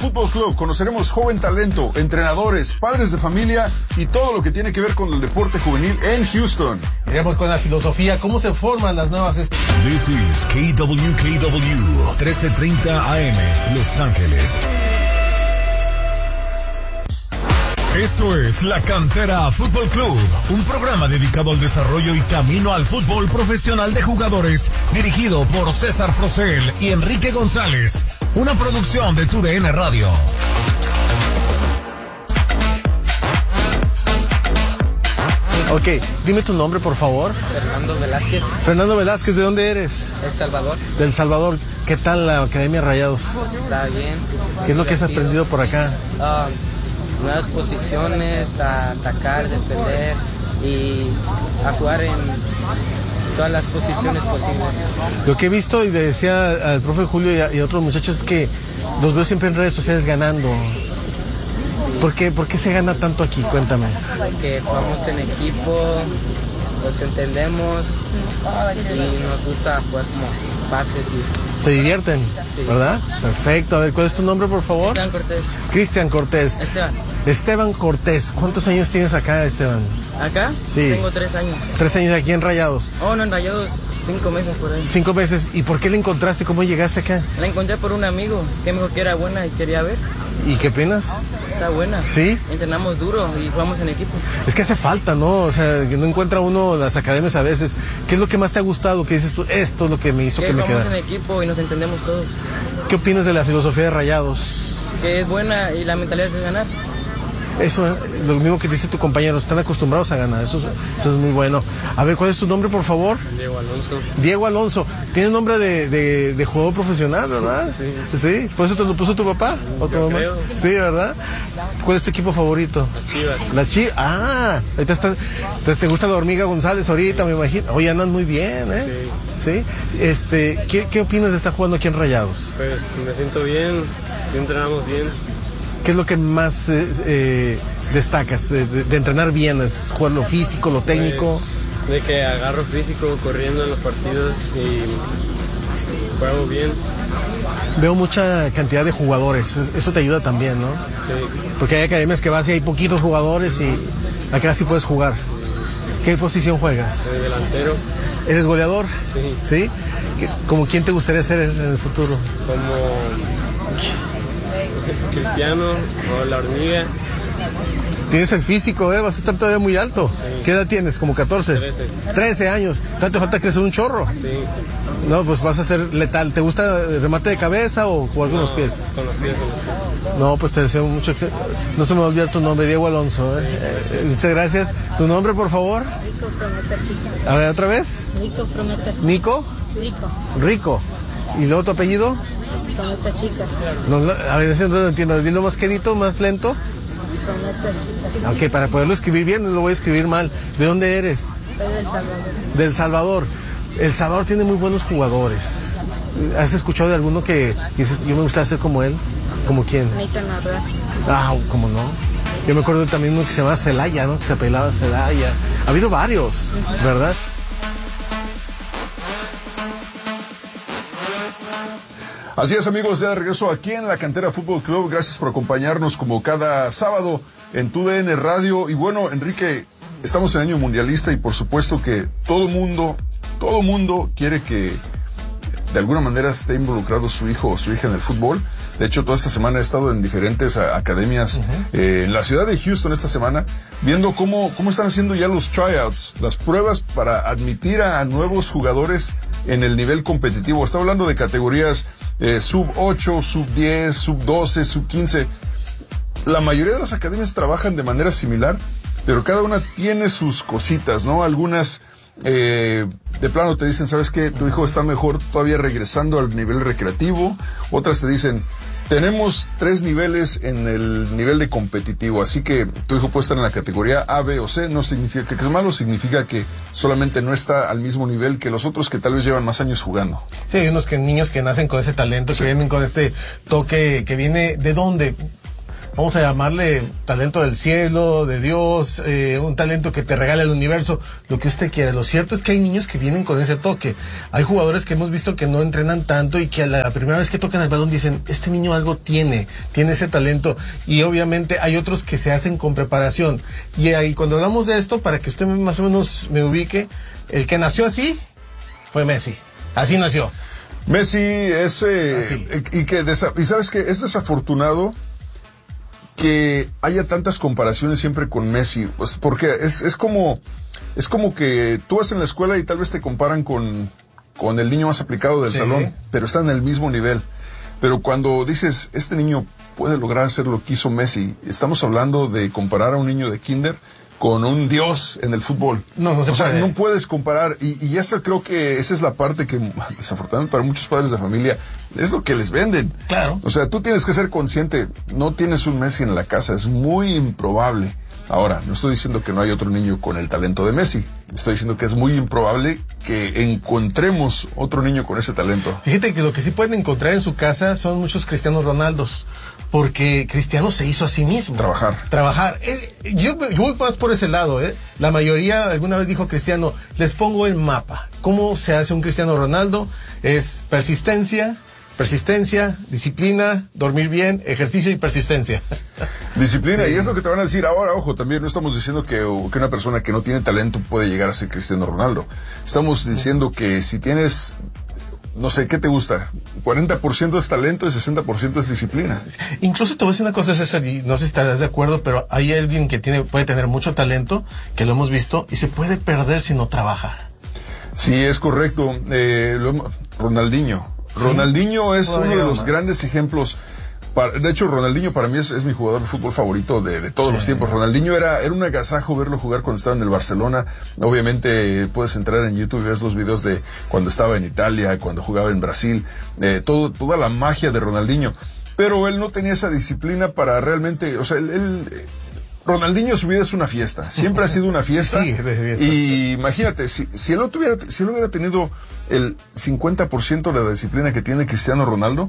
Fútbol Club conoceremos joven talento, entrenadores, padres de familia y todo lo que tiene que ver con el deporte juvenil en Houston. Iremos con la filosofía, cómo se forman las nuevas This is KWKW 1330 AM, Los Ángeles. Esto es La Cantera Fútbol Club, un programa dedicado al desarrollo y camino al fútbol profesional de jugadores, dirigido por César Procel y Enrique González, una producción de TUDN Radio. Ok, dime tu nombre, por favor. Fernando Velázquez. Fernando Velázquez, ¿de dónde eres? El Salvador. Del Salvador. ¿Qué tal la Academia Rayados? Está bien. ¿Qué es lo que has aprendido por acá? Nuevas posiciones, a atacar, defender y a jugar en todas las posiciones posibles. Lo que he visto y le decía al profe Julio y a otros muchachos es que los veo siempre en redes sociales ganando. ¿Por qué se gana tanto aquí? Cuéntame. Que jugamos en equipo, nos entendemos y nos gusta jugar como pases y... Se divierten, sí. ¿Verdad? Perfecto. A ver, ¿cuál es tu nombre, por favor? Cristian Cortés. Cristian Cortés. Esteban Cortés. ¿Cuántos años tienes acá, Esteban? ¿Acá? Sí. Tengo 3 años. 3 años aquí en Rayados. Oh, no, en Rayados 5 meses por ahí. 5 meses. ¿Y por qué la encontraste? ¿Cómo llegaste acá? La encontré por un amigo que me dijo que era buena y quería ver. ¿Y qué penas? Está buena. ¿Sí? Entrenamos duro y jugamos en equipo. Es que hace falta, ¿no? O sea, que no encuentra uno las academias a veces. ¿Qué es lo que más te ha gustado? ¿Qué dices tú? Esto es lo que me hizo que me quedara. Jugamos en equipo y nos entendemos todos. ¿Qué opinas de la filosofía de Rayados? Que es buena y la mentalidad es ganar. Eso, lo mismo que dice tu compañero, están acostumbrados a ganar, eso es muy bueno. A ver, ¿cuál es tu nombre, por favor? Diego Alonso. Diego Alonso. Tienes nombre de jugador profesional, ¿verdad? Sí. ¿Sí? ¿Por eso te lo puso tu papá? ¿O tu mamá? Creo. Sí, ¿verdad? ¿Cuál es tu equipo favorito? Las Chivas. La Chivas. Ah, ahorita entonces te gusta la Hormiga González ahorita, me imagino. Oye, andan muy bien, ¿eh? Sí. ¿Qué opinas de estar jugando aquí en Rayados? Pues me siento bien, entrenamos bien. ¿Qué es lo que más destacas de entrenar bien? ¿Es jugar lo físico, lo técnico? Pues, de que agarro físico corriendo en los partidos y juego bien. Veo mucha cantidad de jugadores, eso te ayuda también, ¿no? Sí. Porque hay academias que vas y hay poquitos jugadores y acá sí puedes jugar. ¿Qué posición juegas? Soy delantero. ¿Eres goleador? Sí. ¿Sí? ¿Cómo quién te gustaría ser en el futuro? Como Cristiano o la Hormiga. Tienes el físico, vas a estar todavía muy alto. Sí. ¿Qué edad tienes? ¿Como 14? 13 años. ¿Te falta crecer un chorro? Sí. No, pues vas a ser letal. ¿Te gusta el remate de cabeza o jugar con los pies? Con los pies. No, pues te deseo mucho éxito. No se me va a olvidar tu nombre, Diego Alonso. Muchas gracias. ¿Tu nombre, por favor? Rico Prometa Chica. A ver, ¿otra vez? Rico Prometa Chica. ¿Nico? Rico. ¿Y luego tu apellido? Prometa Chica. No, a ver, no entiendo. ¿Dilo más quedito, más lento? Prometa Chica. Ok, para poderlo escribir bien, no lo voy a escribir mal. ¿De dónde eres? Soy del Salvador. Del Salvador. El Salvador tiene muy buenos jugadores. ¿Has escuchado de alguno que dices, yo me gustaría ser como él? ¿Como quién? Nathan Arras. Ah, ¿cómo no? Yo me acuerdo también uno que se llamaba Celaya, ¿no? Que se apelaba Celaya. Ha habido varios, ¿verdad? Así es, amigos, ya de regreso aquí en la Cantera Fútbol Club. Gracias por acompañarnos como cada sábado en TUDN Radio. Y bueno, Enrique, estamos en año mundialista y por supuesto que todo mundo quiere que de alguna manera esté involucrado su hijo o su hija en el fútbol. De hecho, toda esta semana he estado en diferentes academias en la ciudad de Houston esta semana, viendo cómo están haciendo ya los tryouts, las pruebas para admitir a nuevos jugadores en el nivel competitivo. Está hablando de categorías sub 8, sub 10, sub 12, sub 15. La mayoría de las academias trabajan de manera similar, pero cada una tiene sus cositas, ¿no? Algunas de plano te dicen, ¿sabes qué? Tu hijo está mejor todavía regresando al nivel recreativo. Otras te dicen, tenemos 3 niveles en el nivel de competitivo, así que tu hijo puede estar en la categoría A, B o C. No significa que es malo, significa que solamente no está al mismo nivel que los otros que tal vez llevan más años jugando. Sí, hay unos niños que nacen con ese talento, que vienen con este toque, que viene, ¿de dónde? vamos a llamarle talento del cielo, de Dios, un talento que te regala el universo, lo que usted quiera. Lo cierto es que hay niños que vienen con ese toque. Hay jugadores que hemos visto que no entrenan tanto y que a la primera vez que tocan el balón dicen, este niño algo tiene ese talento. Y obviamente hay otros que se hacen con preparación. Y ahí cuando hablamos de esto, para que usted más o menos me ubique, el que nació así fue Messi. Así nació. Messi es y sabes que es desafortunado que haya tantas comparaciones siempre con Messi, pues, porque es como que tú vas en la escuela y tal vez te comparan con el niño más aplicado del salón, pero están en el mismo nivel. Pero cuando dices, este niño puede lograr hacer lo que hizo Messi, estamos hablando de comparar a un niño de kinder con un dios en el fútbol. No se puede. O sea, no puedes comparar. Y esa creo que esa es la parte que, desafortunadamente para muchos padres de familia, es lo que les venden. Claro. O sea, tú tienes que ser consciente, no tienes un Messi en la casa, es muy improbable. Ahora, no estoy diciendo que no hay otro niño con el talento de Messi. Estoy diciendo que es muy improbable que encontremos otro niño con ese talento. Fíjate que lo que sí pueden encontrar en su casa son muchos Cristianos Ronaldos, porque Cristiano se hizo a sí mismo. Trabajar. Yo voy más por ese lado, La mayoría alguna vez dijo Cristiano, les pongo el mapa. ¿Cómo se hace un Cristiano Ronaldo? Es persistencia, disciplina, dormir bien, ejercicio y persistencia. Disciplina, y es lo que te van a decir ahora. Ojo, también no estamos diciendo que una persona que no tiene talento puede llegar a ser Cristiano Ronaldo. Estamos diciendo que si tienes, no sé, ¿qué te gusta? 40% es talento y 60% es disciplina. Incluso te voy a decir una cosa, César, y no sé si estarás de acuerdo, pero hay alguien que puede tener mucho talento, que lo hemos visto, y se puede perder si no trabaja. Sí, es correcto. Ronaldinho. Sí, Ronaldinho es uno de los grandes ejemplos. De hecho, Ronaldinho para mí es mi jugador de fútbol favorito de todos los tiempos. Ronaldinho era un agasajo verlo jugar cuando estaba en el Barcelona. Obviamente puedes entrar en YouTube y ves los videos de cuando estaba en Italia, cuando jugaba en Brasil, toda la magia de Ronaldinho. Pero él no tenía esa disciplina para realmente, o sea, Ronaldinho, su vida es una fiesta, siempre ha sido una fiesta. Sí, y imagínate, si él hubiera tenido el 50% de la disciplina que tiene Cristiano Ronaldo,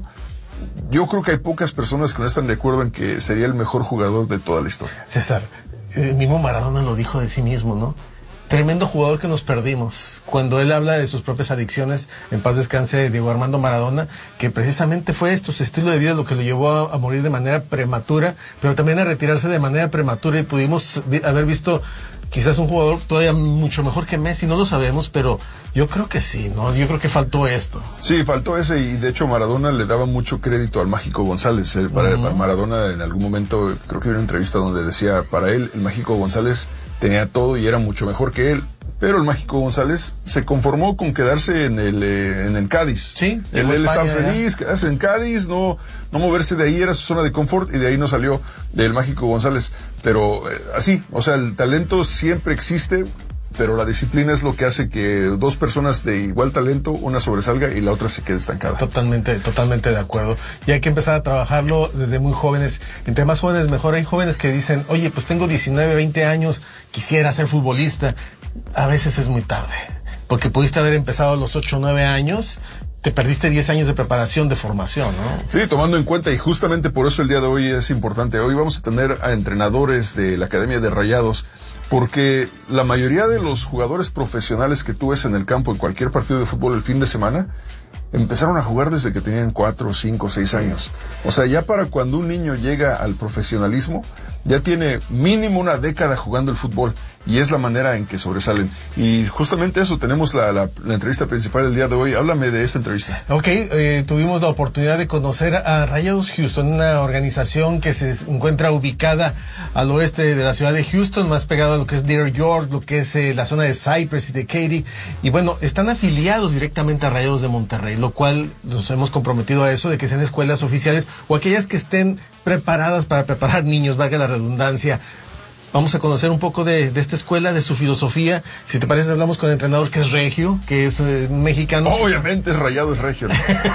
yo creo que hay pocas personas que no están de acuerdo en que sería el mejor jugador de toda la historia. César, el mismo Maradona lo dijo de sí mismo, ¿no? Tremendo jugador que nos perdimos. Cuando él habla de sus propias adicciones, en paz descanse Diego Armando Maradona, que precisamente fue esto, su estilo de vida lo que lo llevó a morir de manera prematura, pero también a retirarse de manera prematura, y pudimos haber visto quizás un jugador todavía mucho mejor que Messi, no lo sabemos, pero yo creo que sí, ¿no? Yo creo que faltó esto. Sí, faltó ese, y de hecho Maradona le daba mucho crédito al Mágico González. Para Maradona en algún momento, creo que había una entrevista donde decía, para él, el Mágico González tenía todo y era mucho mejor que él. Pero el Mágico González se conformó con quedarse en el Cádiz. Sí. Él estaba feliz, quedarse en Cádiz, no moverse de ahí, era su zona de confort, y de ahí no salió del Mágico González. Pero así, o sea, el talento siempre existe, pero la disciplina es lo que hace que dos personas de igual talento, una sobresalga y la otra se quede estancada. Totalmente de acuerdo. Y hay que empezar a trabajarlo desde muy jóvenes. Entre más jóvenes mejor. Hay jóvenes que dicen, oye, pues tengo 19, 20 años, quisiera ser futbolista. A veces es muy tarde, porque pudiste haber empezado a los 8 o 9 años, te perdiste 10 años de preparación, de formación, ¿no? Sí, tomando en cuenta, y justamente por eso el día de hoy es importante. Hoy vamos a tener a entrenadores de la Academia de Rayados, porque la mayoría de los jugadores profesionales que tú ves en el campo en cualquier partido de fútbol el fin de semana, empezaron a jugar desde que tenían 4, 5, 6 años. O sea, ya para cuando un niño llega al profesionalismo, ya tiene mínimo una década jugando el fútbol, y es la manera en que sobresalen. Y justamente eso, tenemos la entrevista principal del día de hoy. Háblame de esta entrevista. Ok, tuvimos la oportunidad de conocer a Rayados Houston, una organización que se encuentra ubicada al oeste de la ciudad de Houston, más pegado a lo que es Deer York, lo que es la zona de Cypress y de Katy. Y bueno, están afiliados directamente a Rayados de Monterrey, lo cual nos hemos comprometido a eso, de que sean escuelas oficiales o aquellas que estén preparadas para preparar niños, valga la redundancia. Vamos a conocer un poco de esta escuela, de su filosofía. Si te parece, hablamos con el entrenador, que es regio, que es mexicano. Obviamente es Rayado, es regio, ¿no?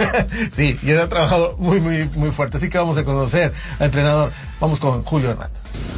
Sí, y ha trabajado muy fuerte. Así que vamos a conocer al entrenador. Vamos con Julio Hernández.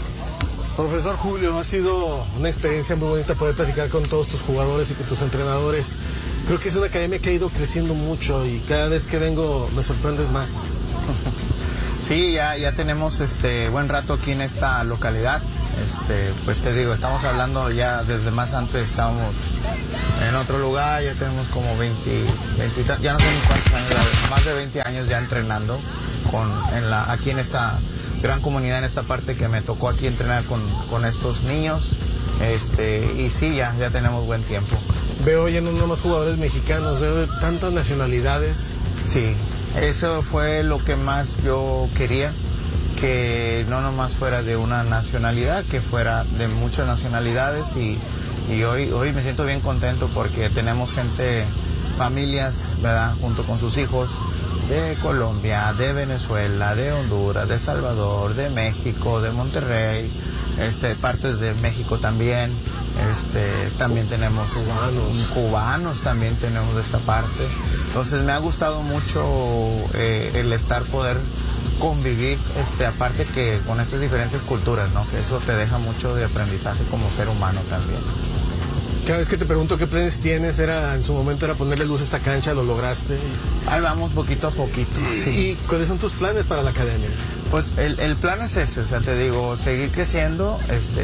Profesor Julio, ha sido una experiencia muy bonita poder platicar con todos tus jugadores y con tus entrenadores. Creo que es una academia que ha ido creciendo mucho, y cada vez que vengo me sorprendes más. Sí, ya tenemos buen rato aquí en esta localidad. Pues te digo, estamos hablando ya desde más antes, estábamos en otro lugar, ya tenemos como 20 ya no sé ni cuántos años, más de 20 años ya entrenando aquí en esta gran comunidad, en esta parte que me tocó aquí entrenar con estos niños. Y sí, ya tenemos buen tiempo. Veo ya no nomás jugadores mexicanos, veo de tantas nacionalidades. Sí, eso fue lo que más yo quería, que no nomás fuera de una nacionalidad, que fuera de muchas nacionalidades, y hoy me siento bien contento porque tenemos familias, ¿verdad?, junto con sus hijos, de Colombia, de Venezuela, de Honduras, de Salvador, de México, de Monterrey, partes de México también, también tenemos cubanos también tenemos de esta parte. Entonces me ha gustado mucho el poder convivir, aparte que con estas diferentes culturas, ¿no? Que eso te deja mucho de aprendizaje como ser humano también. Cada vez que te pregunto qué planes tienes, en su momento era ponerle luz a esta cancha, ¿lo lograste? Ahí vamos poquito a poquito, sí. ¿Y cuáles son tus planes para la academia? Pues el plan es ese, o sea, te digo, seguir creciendo,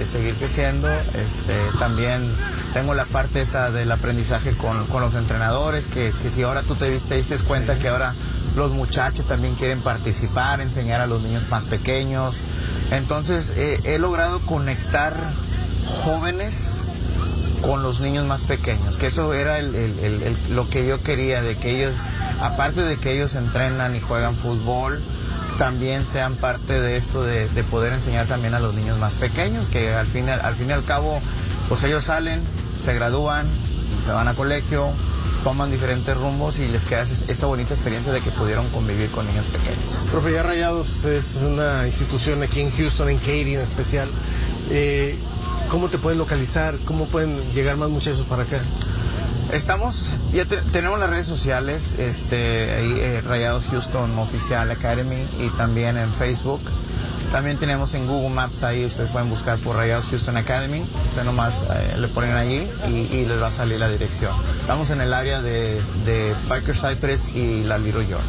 también tengo la parte esa del aprendizaje con los entrenadores, que si ahora tú te dices cuenta que ahora los muchachos también quieren participar, enseñar a los niños más pequeños. Entonces he logrado conectar jóvenes con los niños más pequeños, que eso era lo que yo quería, de que ellos, aparte de que ellos entrenan y juegan fútbol, también sean parte de esto de poder enseñar también a los niños más pequeños, que al fin y al cabo, pues ellos salen, se gradúan, se van a colegio, toman diferentes rumbos y les queda esa bonita experiencia de que pudieron convivir con niños pequeños. Profe, ya Rayados es una institución aquí en Houston, en Katy en especial. ¿Cómo te pueden localizar? ¿Cómo pueden llegar más muchachos para acá? Tenemos las redes sociales, Rayados Houston Oficial Academy, y también en Facebook. También tenemos en Google Maps, ahí ustedes pueden buscar por Rayados Houston Academy. Ustedes nomás le ponen allí y les va a salir la dirección. Estamos en el área de Parker Cypress y la Little York.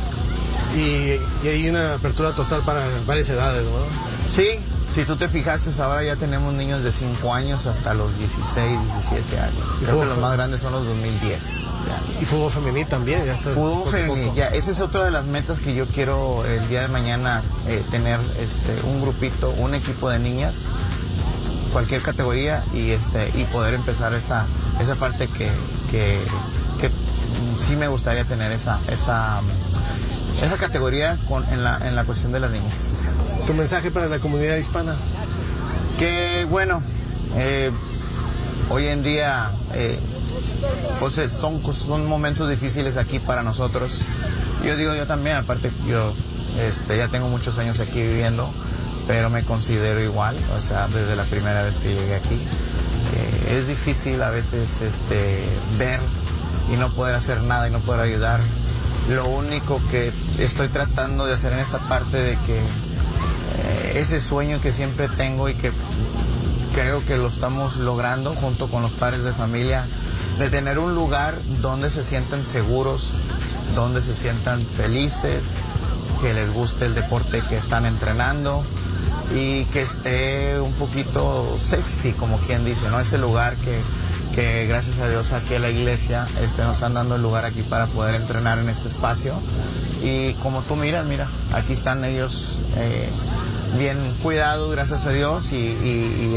Y hay una apertura total para varias edades, ¿no? Sí. Si tú te fijaste, ahora ya tenemos niños de 5 años hasta los 16, 17 años. Creo que los más grandes son los 2010. Ya. Y fútbol femenil también. Ya está fútbol femenil, ya. Esa es otra de las metas que yo quiero el día de mañana, tener un grupito, un equipo de niñas, cualquier categoría, y poder empezar esa parte que sí me gustaría tener esa categoría en la cuestión de las niñas. ¿Tu mensaje para la comunidad hispana? Que bueno, hoy en día pues son momentos difíciles aquí para nosotros. Yo también, aparte yo ya tengo muchos años aquí viviendo, pero me considero igual, o sea, desde la primera vez que llegué aquí. Es difícil a veces ver y no poder hacer nada y no poder ayudar. Lo único que estoy tratando de hacer en esa parte de que ese sueño que siempre tengo y que creo que lo estamos logrando junto con los padres de familia, de tener un lugar donde se sientan seguros, donde se sientan felices, que les guste el deporte que están entrenando y que esté un poquito safety, como quien dice, ¿no? Ese lugar que gracias a Dios aquí en la iglesia nos están dando el lugar aquí para poder entrenar en este espacio. Y como tú mira, aquí están ellos bien cuidados, gracias a Dios, y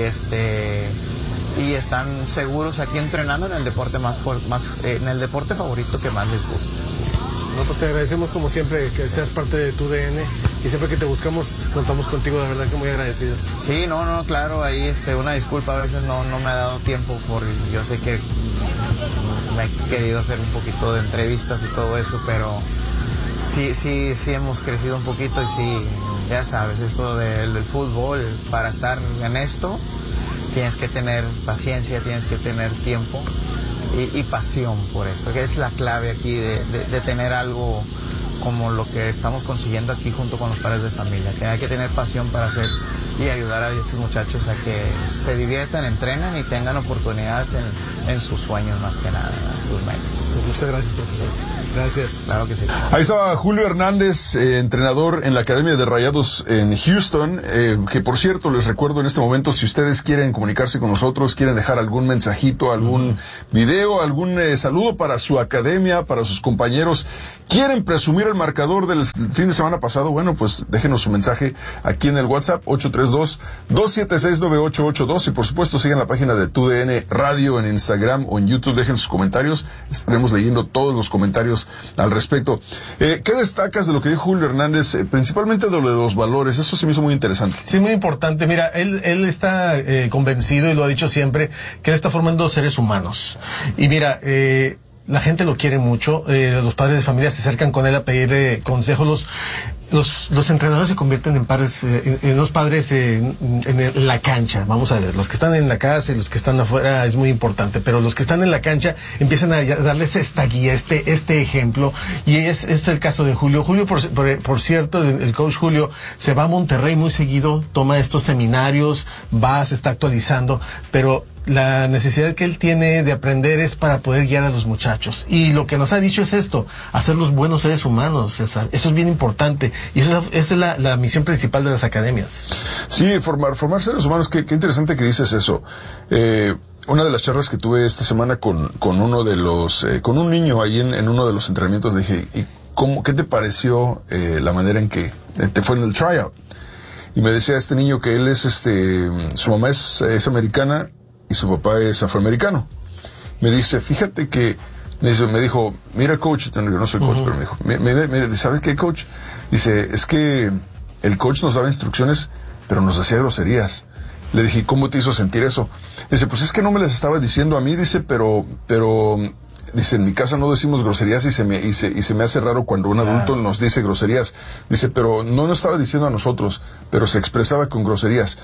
están seguros aquí entrenando en el deporte en el deporte favorito que más les gusta. ¿Sí? No, pues te agradecemos como siempre que seas parte de tu DN, y siempre que te buscamos contamos contigo, de verdad que muy agradecidos. Sí, no, claro, ahí una disculpa, a veces no me ha dado tiempo, porque yo sé que me he querido hacer un poquito de entrevistas y todo eso, pero sí hemos crecido un poquito, y sí, ya sabes, esto del fútbol, para estar en esto tienes que tener paciencia, tienes que tener tiempo y pasión por eso, que es la clave aquí de tener algo como lo que estamos consiguiendo aquí junto con los padres de familia, que hay que tener pasión para hacer y ayudar a esos muchachos a que se diviertan, entrenen y tengan oportunidades en sus sueños, más que nada, en sus metas. Muchas gracias, profesor. Gracias. Claro que sí. Ahí estaba Julio Hernández, entrenador en la Academia de Rayados en Houston, que por cierto les recuerdo en este momento, si ustedes quieren comunicarse con nosotros, quieren dejar algún mensajito, algún video, algún saludo para su academia, para sus compañeros, quieren presumir el marcador del fin de semana pasado, bueno, pues déjenos su mensaje aquí en el WhatsApp 832-276-9882 y por supuesto sigan la página de TUDN Radio en Instagram o en YouTube, dejen sus comentarios, estaremos leyendo todos los comentarios al respecto. ¿Qué destacas de lo que dijo Julio Hernández? Principalmente de lo de los valores, eso se me hizo muy interesante. Sí, muy importante. Mira, él está convencido y lo ha dicho siempre que él está formando seres humanos. Y mira, la gente lo quiere mucho, los padres de familia se acercan con él a pedir consejos, los entrenadores se convierten en padres, en los padres en la cancha. Vamos a ver, los que están en la casa y los que están afuera es muy importante, pero los que están en la cancha empiezan a darles esta guía, este ejemplo, y es el caso de Julio. Julio, por cierto, el coach Julio se va a Monterrey muy seguido, toma estos seminarios, se está actualizando, pero la necesidad que él tiene de aprender es para poder guiar a los muchachos. Y lo que nos ha dicho es esto, hacerlos buenos seres humanos, César. Eso es bien importante. Y esa es la misión principal de las academias. Sí, formar seres humanos. Qué interesante que dices eso. Una de las charlas que tuve esta semana con uno de los, con un niño ahí en uno de los entrenamientos, dije, ¿qué te pareció la manera en que te fue en el tryout? Y me decía este niño que él es, su mamá es americana y su papá es afroamericano. Me dice, fíjate que, me dijo, mira coach, yo no soy coach, pero me dijo, mira, ¿sabes qué coach? Dice, es que el coach nos daba instrucciones, pero nos decía groserías. Le dije, ¿cómo te hizo sentir eso? Dice, pues es que no me las estaba diciendo a mí, dice, pero, dice, en mi casa no decimos groserías y se me hace raro cuando un adulto nos dice groserías. Dice, pero no nos estaba diciendo a nosotros, pero se expresaba con groserías.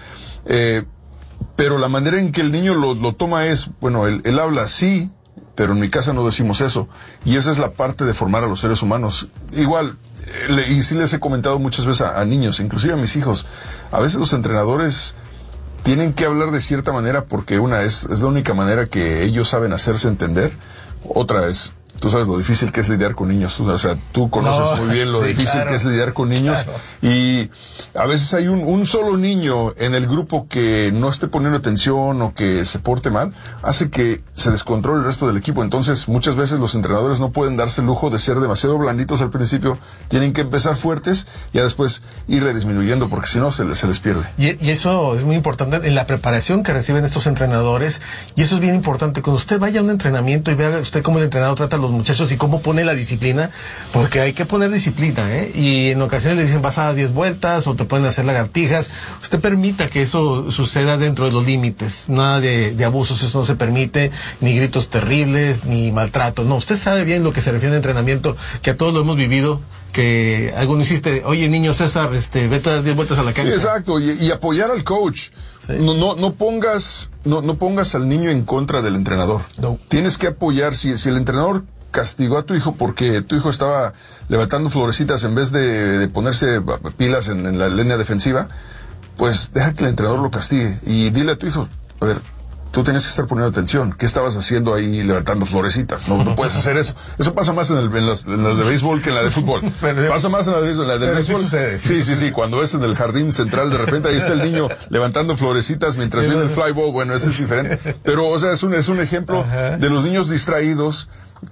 Pero la manera en que el niño lo toma es, bueno, él habla así, pero en mi casa no decimos eso. Y esa es la parte de formar a los seres humanos. Igual, y sí les he comentado muchas veces a niños, inclusive a mis hijos, a veces los entrenadores tienen que hablar de cierta manera porque una es la única manera que ellos saben hacerse entender. Otra es, tú sabes lo difícil que es lidiar con niños. O sea, tú conoces muy bien lo difícil que es lidiar con niños. Claro. Y a veces hay un solo niño en el grupo que no esté poniendo atención o que se porte mal, hace que se descontrole el resto del equipo. Entonces, muchas veces los entrenadores no pueden darse el lujo de ser demasiado blanditos al principio. Tienen que empezar fuertes y ya después irle disminuyendo, porque si no se les pierde. Y eso es muy importante en la preparación que reciben estos entrenadores. Y eso es bien importante. Cuando usted vaya a un entrenamiento y vea usted cómo el entrenador trata a los muchachos y cómo pone la disciplina, porque hay que poner disciplina, y en ocasiones le dicen vas a dar 10 vueltas o te pueden hacer lagartijas. Usted permita que eso suceda dentro de los límites, nada de abusos, eso no se permite, ni gritos terribles, ni maltrato, no, usted sabe bien lo que se refiere a entrenamiento, que a todos lo hemos vivido, que alguno hiciste, oye niño César, vete a dar 10 vueltas a la cancha. Sí, exacto, y apoyar al coach. Sí. No pongas al niño en contra del entrenador. No. Tienes que apoyar, si el entrenador castigó a tu hijo porque tu hijo estaba levantando florecitas en vez de ponerse pilas en la línea defensiva, pues deja que el entrenador lo castigue y dile a tu hijo, a ver, tú tienes que estar poniendo atención. ¿Qué estabas haciendo ahí levantando florecitas? No puedes hacer eso. Eso pasa más en las de béisbol que en la de fútbol. Pasa más en la de béisbol. Sí. Cuando es en el jardín central, de repente ahí está el niño levantando florecitas mientras viene el fly ball. Bueno, ese es diferente. Pero, o sea, es un ejemplo de los niños distraídos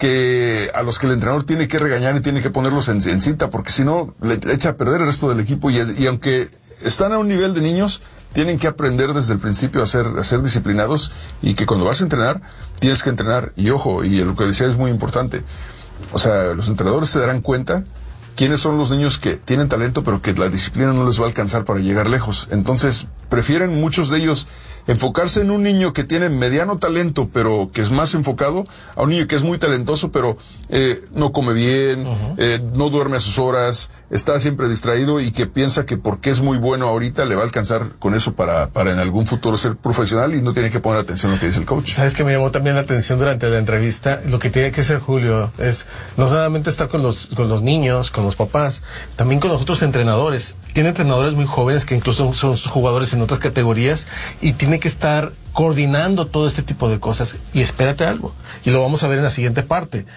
a los que el entrenador tiene que regañar y tiene que ponerlos en cinta, porque si no, le echa a perder el resto del equipo. Y aunque están a un nivel de niños, tienen que aprender desde el principio a ser disciplinados, y que cuando vas a entrenar, tienes que entrenar. Y ojo, y lo que decía es muy importante. O sea, los entrenadores se darán cuenta quiénes son los niños que tienen talento, pero que la disciplina no les va a alcanzar para llegar lejos. Entonces, prefieren muchos de ellos enfocarse en un niño que tiene mediano talento, pero que es más enfocado, a un niño que es muy talentoso, pero no come bien, no duerme a sus horas, está siempre distraído y que piensa que porque es muy bueno ahorita le va a alcanzar con eso para en algún futuro ser profesional, y no tiene que poner atención a lo que dice el coach. ¿Sabes qué me llamó también la atención durante la entrevista? Lo que tiene que hacer Julio es no solamente estar con los niños, con los papás, también con los otros entrenadores. Tiene entrenadores muy jóvenes que incluso son jugadores en otras categorías, y tiene que estar coordinando todo este tipo de cosas. Y espérate algo, y lo vamos a ver en la siguiente parte.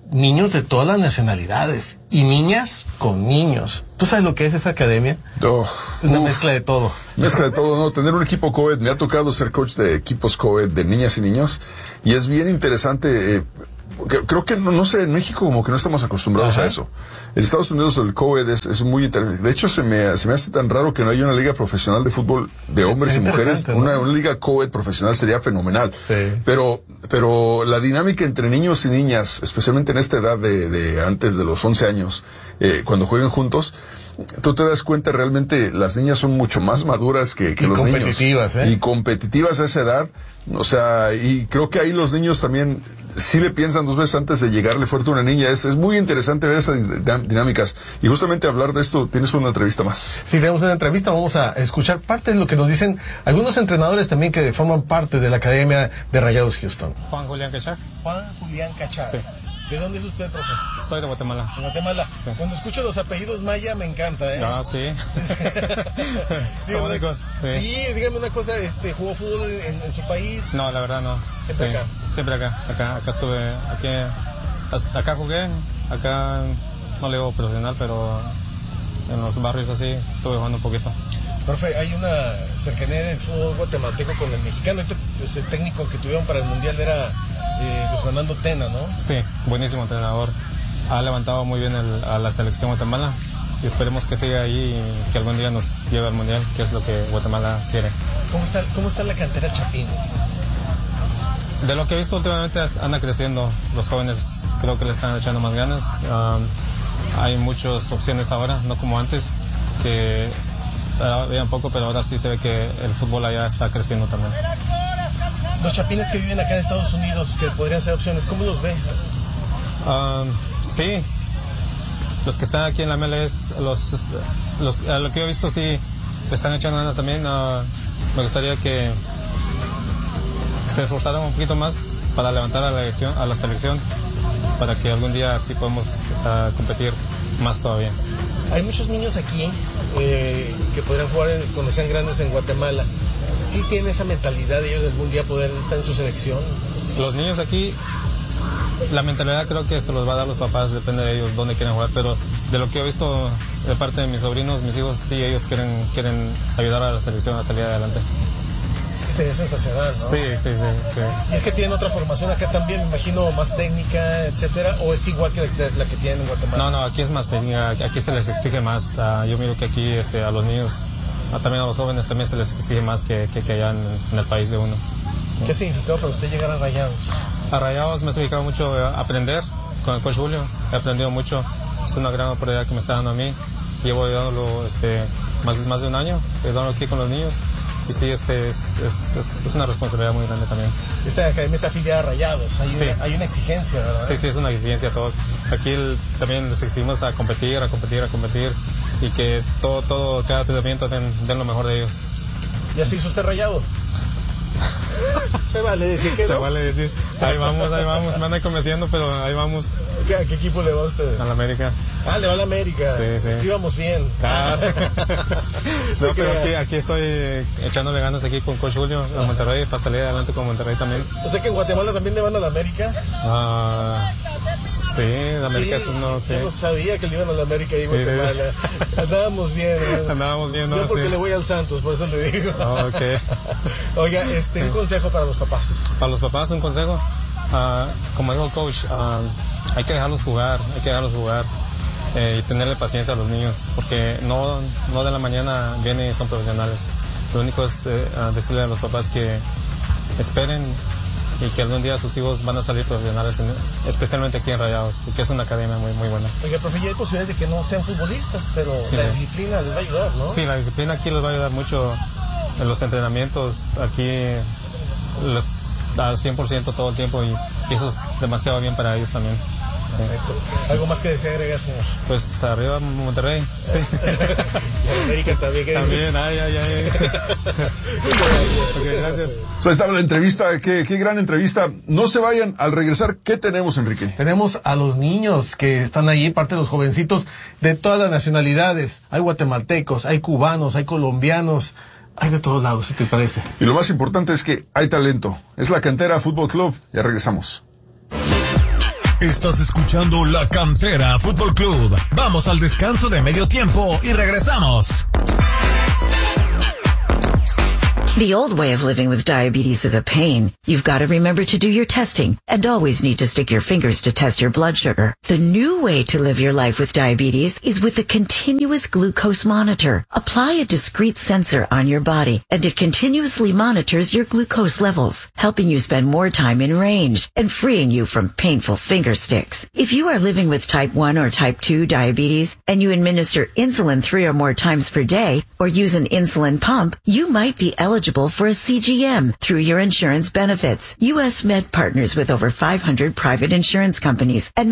niños de todas las nacionalidades y niñas con niños. ¿Tú sabes lo que es esa academia? Una mezcla de todo. Mezcla de todo, ¿no? Tener un equipo co-ed. Me ha tocado ser coach de equipos co-ed de niñas y niños y es bien interesante. Creo que, no sé, en México como que no estamos acostumbrados a eso. En Estados Unidos el co-ed es muy interesante. De hecho, se me hace tan raro que no haya una liga profesional de fútbol de hombres y mujeres. ¿No? Una liga co-ed profesional sería fenomenal. Sí. Pero la dinámica entre niños y niñas, especialmente en esta edad de antes de los 11 años, cuando juegan juntos, tú te das cuenta realmente las niñas son mucho más maduras que los niños. Y competitivas a esa edad. O sea, y creo que ahí los niños también sí le piensan dos veces antes de llegarle fuerte a una niña. Es muy interesante ver esas dinámicas. Y justamente hablar de esto, tienes una entrevista más. Sí, tenemos una entrevista. Vamos a escuchar parte de lo que nos dicen algunos entrenadores también que forman parte de la Academia de Rayados Houston. Juan Julián Cachar. Juan Julián Cachar. Sí. ¿De dónde es usted, profe? Soy de Guatemala. ¿De Guatemala? Sí. Cuando escucho los apellidos maya me encanta, ¿eh? Ah, sí. Son únicos. Sí, dígame una cosa, ¿jugó fútbol en su país? No, la verdad no. ¿Siempre acá? Siempre acá estuve, acá jugué, acá no le digo profesional, pero en los barrios así estuve jugando un poquito. Profe, hay una cercanía del fútbol guatemalteco con el mexicano. El técnico que tuvieron para el Mundial era Luis Fernando Tena, ¿no? Sí, buenísimo entrenador. Ha levantado muy bien a la selección Guatemala y esperemos que siga ahí y que algún día nos lleve al Mundial, que es lo que Guatemala quiere. ¿Cómo está la cantera Chapín? De lo que he visto últimamente anda creciendo. Los jóvenes creo que le están echando más ganas. Hay muchas opciones ahora, no como antes, que había un poco, pero ahora sí se ve que el fútbol allá está creciendo también. Los chapines que viven acá en Estados Unidos, que podrían ser opciones, ¿cómo los ve? Sí, los que están aquí en la MLS, lo que yo he visto sí le están echando ganas también. Me gustaría que se esforzaran un poquito más para levantar a la selección, para que algún día sí podamos competir más todavía. Hay muchos niños aquí que podrían jugar cuando sean grandes en Guatemala. ¿Sí tienen esa mentalidad de ellos de algún día poder estar en su selección? Los niños aquí, la mentalidad creo que se los va a dar los papás, depende de ellos dónde quieren jugar, pero de lo que he visto de parte de mis sobrinos, mis hijos, sí, ellos quieren ayudar a la selección a salir adelante. Sí, sería sensacional, ¿no? Sí. Y es que tienen otra formación acá también, me imagino, más técnica, etcétera, o es igual que la que tienen en Guatemala. No, aquí es más técnica, aquí se les exige más. Yo miro que aquí a los niños, también a los jóvenes también se les exige más que allá en el país de uno. ¿Qué significó para usted llegar a Rayados? A Rayados me ha significado mucho aprender con el coach Julio. He aprendido mucho. Es una gran oportunidad que me está dando a mí. Llevo ayudándolo más de un año, ayudándolo aquí con los niños. Y sí, es una responsabilidad muy grande también. Esta academia está afiliada a Rayados. Hay una exigencia, ¿verdad? Sí, es una exigencia a todos. Aquí también les exigimos a competir. Y que cada entrenamiento den lo mejor de ellos. ¿Ya se hizo usted Rayado? Se vale decir que Se no. vale decir. Ahí vamos. Me andan convenciendo, pero ahí vamos. ¿A qué equipo le va usted? A la América. Le va a la América. Sí. Aquí vamos bien. No, pero aquí estoy echándole ganas aquí con Coach Julio a Monterrey para salir adelante con Monterrey también. O sea que en Guatemala también le van a la América. Sí, la América es uno, sí. Yo no sabía que le iban a la América y Guatemala. Andábamos bien. Andábamos bien, ¿no? Yo porque le voy al Santos, por eso le digo. Okay. Oiga, un consejo para los papás. Para los papás, un consejo. Como dijo el coach, hay que dejarlos jugar. Y tenerle paciencia a los niños, porque no de la mañana vienen y son profesionales. Lo único es decirle a los papás que esperen y que algún día sus hijos van a salir profesionales, especialmente aquí en Rayados, que es una academia muy, muy buena. Oiga, profe, ya hay posibilidades de que no sean futbolistas, pero la disciplina les va a ayudar, ¿no? Sí, la disciplina aquí les va a ayudar mucho en los entrenamientos, aquí al 100% todo el tiempo y eso es demasiado bien para ellos también. Perfecto. ¿Algo más que desea agregar, señor? Pues arriba Monterrey, sí. Y América también. También, ay. Okay, gracias. Pues ahí estaba la entrevista, qué gran entrevista. No se vayan, al regresar, ¿qué tenemos, Enrique? Tenemos a los niños que están ahí, parte de los jovencitos de todas las nacionalidades. Hay guatemaltecos, hay cubanos, hay colombianos. Hay de todos lados, ¿sí te parece? Y lo más importante es que hay talento. Es la Cantera Fútbol Club. Ya regresamos. Estás escuchando La Cantera Fútbol Club. Vamos al descanso de medio tiempo y regresamos. The old way of living with diabetes is a pain. You've got to remember to do your testing and always need to stick your fingers to test your blood sugar. The new way to live your life with diabetes is with the continuous glucose monitor. Apply a discrete sensor on your body and it continuously monitors your glucose levels, helping you spend more time in range and freeing you from painful finger sticks. If you are living with type 1 or type 2 diabetes and you administer insulin 3 or more times per day or use an insulin pump, you might be eligible for a CGM through your insurance benefits. U.S. Med partners with over 500 private insurance companies and